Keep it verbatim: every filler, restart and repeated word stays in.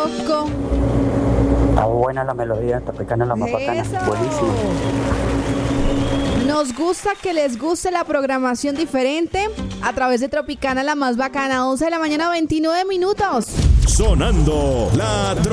loco. Está buena la melodía, Tropicana es la más bacana. Eso. Buenísimo. Nos gusta que les guste la programación diferente a través de Tropicana, la más bacana. once de la mañana, veintinueve minutos. Sonando la